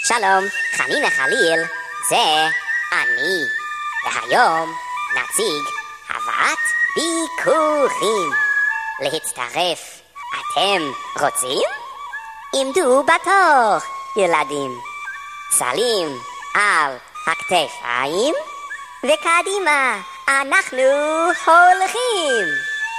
שלום, חנינה חליל, זה אני. והיום נציג הבאת ביקורים. להצטרף, אתם רוצים? עמדו בתור, ילדים. סלים על הכתפיים, וקדימה, אנחנו הולכים.